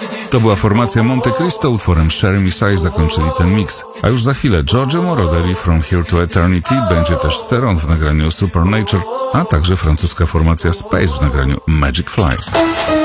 To była formacja Monte Cristo, utworem Sherry Messiah zakończyli ten mix. A już za chwilę Giorgio Moroder From Here to Eternity, będzie też Ceron w nagraniu Supernature, a także francuska formacja Space w nagraniu Magic Fly.